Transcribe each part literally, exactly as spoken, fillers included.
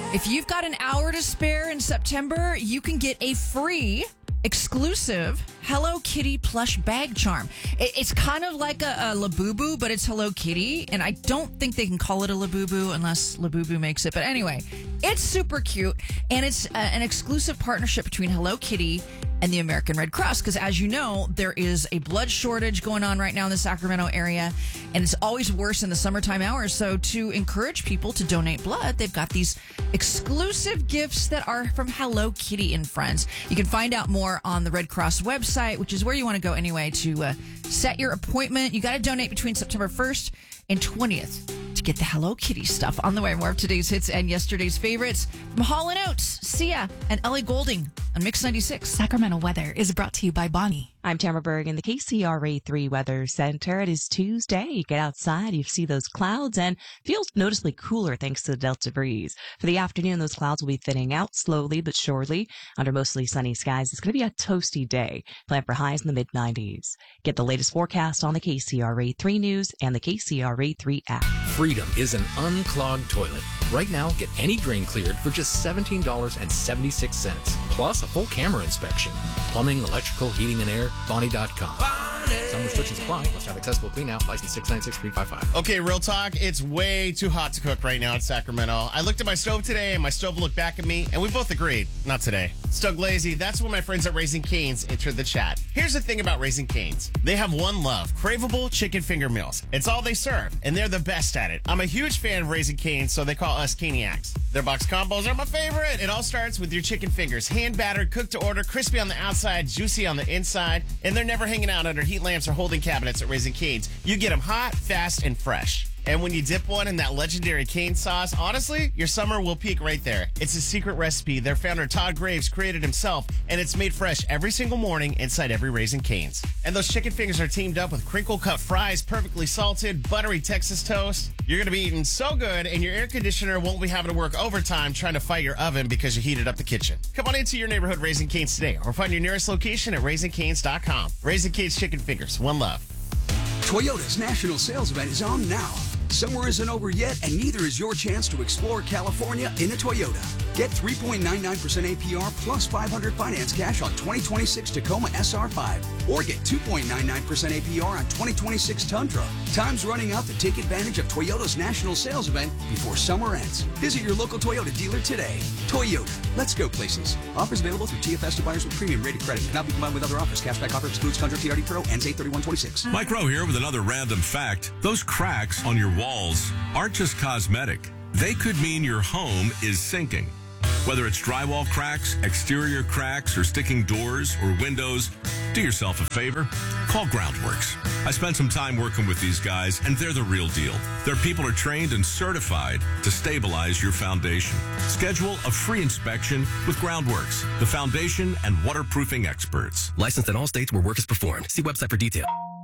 If you've got an hour to spare in September, you can get a free exclusive Hello Kitty plush bag charm. It, it's kind of like a, a Labubu, but it's Hello Kitty. And I don't think they can call it a Labubu unless Labubu makes it. But anyway, it's super cute. And it's uh, an exclusive partnership between Hello Kitty and the American Red Cross. Because as you know, there is a blood shortage going on right now in the Sacramento area. And it's always worse in the summertime hours. So to encourage people to donate blood, they've got these exclusive gifts that are from Hello Kitty and Friends. You can find out more on the Red Cross website, which is where you want to go anyway to uh, set your appointment. You got to donate between September first and twentieth to get the Hello Kitty stuff. On the way, more of today's hits and yesterday's favorites from Hall and Oates, Sia, and Ellie Goulding on Mix ninety-six. Sacramento weather is brought to you by Bonnie. I'm Tamara Berg in the K C R A three Weather Center. It is Tuesday. You get outside, you see those clouds, and feels noticeably cooler thanks to the Delta breeze. For the afternoon, those clouds will be thinning out slowly but surely. Under mostly sunny skies, it's going to be a toasty day. Plan for highs in the mid nineties. Get the latest forecast on the K C R A three News and the K C R A three app. Freedom is an unclogged toilet. Right now, get any drain cleared for just seventeen dollars and seventy-six cents, plus a full camera inspection. Plumbing, electrical, heating, and air. Bonnie dot com. Some restrictions apply. Must have accessible clean out. License six nine six three five five. Okay, real talk. It's way too hot to cook right now in Sacramento. I looked at my stove today, and my stove looked back at me, and we both agreed. Not today. Stug Lazy, that's when my friends at Raising Cane's entered the chat. Here's the thing about Raising Cane's. They have one love, craveable chicken finger meals. It's all they serve, and they're the best at it. I'm a huge fan of Raising Cane's, so they call us Caniacs. Their box combos are my favorite. It all starts with your chicken fingers. Hand-battered, cooked to order, crispy on the outside, juicy on the inside, and they're never hanging out under heat lamps or holding cabinets at Raising Cane's. You get them hot, fast, and fresh. And when you dip one in that legendary cane sauce, honestly, your summer will peak right there. It's a secret recipe their founder Todd Graves created himself, and it's made fresh every single morning inside every Raising Cane's. And those chicken fingers are teamed up with crinkle-cut fries, perfectly salted, buttery Texas toast. You're going to be eating so good, and your air conditioner won't be having to work overtime trying to fight your oven because you heated up the kitchen. Come on into your neighborhood Raising Cane's today, or find your nearest location at raising canes dot com. Raising Cane's Chicken Fingers, one love. Toyota's national sales event is on now. Summer isn't over yet, and neither is your chance to explore California in a Toyota. Get three point nine nine percent A P R plus five hundred finance cash on twenty twenty-six Tacoma S R five. Or get two point nine nine percent A P R on twenty twenty-six Tundra. Time's running out to take advantage of Toyota's national sales event before summer ends. Visit your local Toyota dealer today. Toyota, let's go places. Offers available through T F S to buyers with premium rated credit. Cannot be combined with other offers. Cashback offer excludes Tundra T R D Pro. Ends eight thirty-one twenty-six. Mike Rowe here with another random fact. Those cracks on your walls aren't just cosmetic. They could mean your home is sinking. Whether it's drywall cracks, exterior cracks, or sticking doors or windows, do yourself a favor. Call Groundworks. I spent some time working with these guys, and they're the real deal. Their people are trained and certified to stabilize your foundation. Schedule a free inspection with Groundworks, the foundation and waterproofing experts. Licensed in all states where work is performed. See website for detail.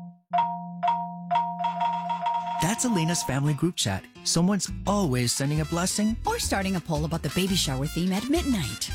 That's Elena's family group chat. Someone's always sending a blessing Or starting a poll about the baby shower theme at midnight.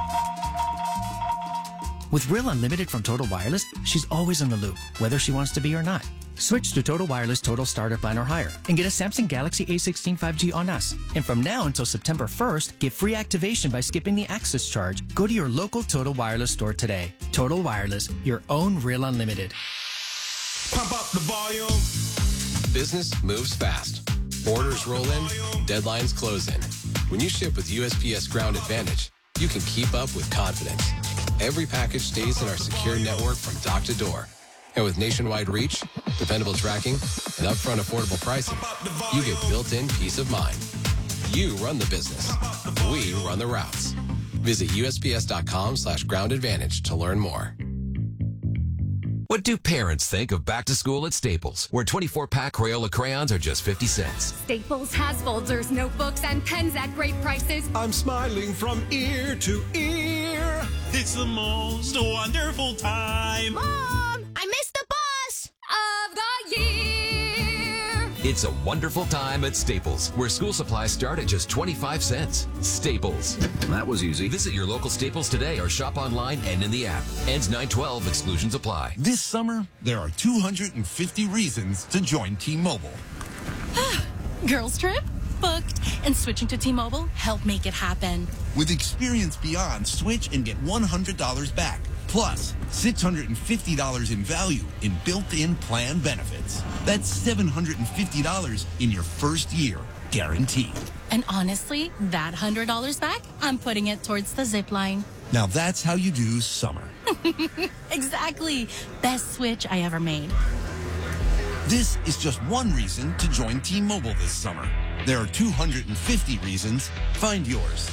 With Real Unlimited from Total Wireless, she's always in the loop, whether she wants to be or not. Switch to Total Wireless Total Starter Plan or higher and get a Samsung Galaxy A sixteen five G on us. And from now until September first, get free activation by skipping the access charge. Go to your local Total Wireless store today. Total Wireless, your own Real Unlimited. Pump up the volume. Business moves fast. Orders roll in, deadlines close in. When you ship with U S P S Ground Advantage, you can keep up with confidence. Every package stays in our secure network from dock to door. And with nationwide reach, dependable tracking, and upfront affordable pricing, you get built-in peace of mind. You run the business. We run the routes. Visit U S P S dot com slash ground advantage to learn more. What do parents think of back to school at Staples, where twenty-four pack Crayola crayons are just fifty cents? Staples has folders, notebooks, and pens at great prices. I'm smiling from ear to ear. It's the most wonderful time. Mom, I missed the bus of the year. It's a wonderful time at Staples, where school supplies start at just twenty-five cents. Staples. That was easy. Visit your local Staples today or shop online and in the app. Ends nine twelve. Exclusions apply. This summer, there are two hundred fifty reasons to join T-Mobile. Girls trip? booked. And switching to T-Mobile helped make it happen. With Experience Beyond, switch and get one hundred dollars back. Plus, six hundred fifty dollars in value in built-in plan benefits. That's seven hundred fifty dollars in your first year, guaranteed. And honestly, that one hundred dollars back, I'm putting it towards the zip line. Now that's how you do summer. Exactly. Best switch I ever made. This is just one reason to join T-Mobile this summer. There are two hundred fifty reasons. Find yours.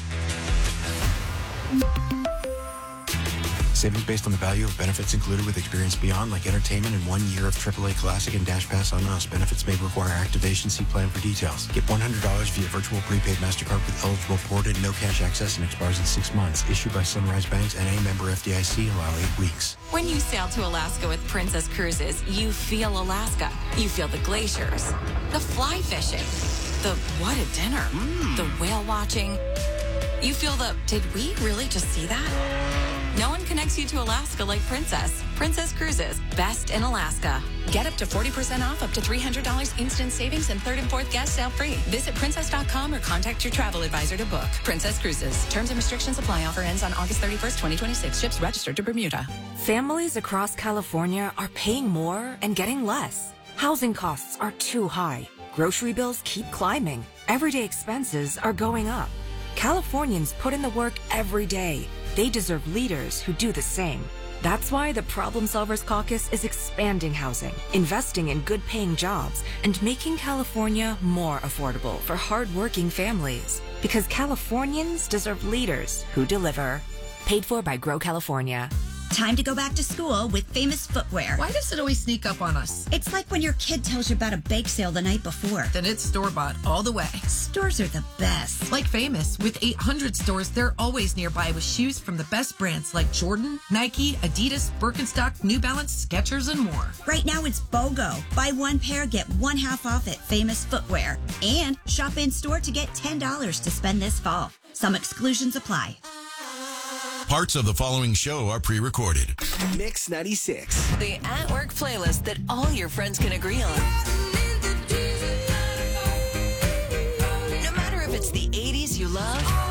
Savings based on the value of benefits included with Experience Beyond, like entertainment and one year of triple A Classic and Dash Pass on us. Benefits may require activation. See plan for details. Get one hundred dollars via virtual prepaid MasterCard with eligible ported, no cash access, and expires in six months. Issued by Sunrise Banks, N A member F D I C. Allow eight weeks. When you sail to Alaska with Princess Cruises, you feel Alaska. You feel the glaciers, the fly fishing, the what a dinner, mm. the whale watching. You feel the, did we really just see that? No one connects you to Alaska like Princess. Princess Cruises, best in Alaska. Get up to forty percent off, up to three hundred dollars instant savings, and third and fourth guest sale free. Visit princess dot com or contact your travel advisor to book. Princess Cruises. Terms and restrictions apply. Offer ends on August thirty-first, twenty twenty-six. Ships registered to Bermuda. Families across California are paying more and getting less. Housing costs are too high. Grocery bills keep climbing. Everyday expenses are going up. Californians put in the work every day. They deserve leaders who do the same. That's why the Problem Solvers Caucus is expanding housing, investing in good-paying jobs, and making California more affordable for hard-working families. Because Californians deserve leaders who deliver. Paid for by Grow California. Time to go back to school with Famous Footwear. Why does it always sneak up on us? It's like when your kid tells you about a bake sale the night before. Then it's store-bought all the way. Stores are the best. Like Famous, with eight hundred stores, they're always nearby with shoes from the best brands like Jordan, Nike, Adidas, Birkenstock, New Balance, Skechers, and more. Right now it's BOGO. Buy one pair, get one half off at Famous Footwear. And shop in-store to get ten dollars to spend this fall. Some exclusions apply. Parts of the following show are pre-recorded. Mix ninety-six. The at-work playlist that all your friends can agree on. No matter if it's the eighties you love